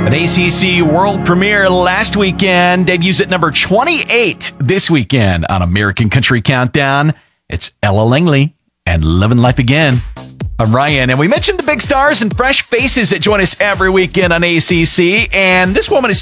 An ACC world premiere last weekend, debuts at number 28 this weekend on American Country Countdown. It's Ella Langley and Living Life Again. I'm Ryan, and we mentioned the big stars and fresh faces that join us every weekend on ACC, and this woman is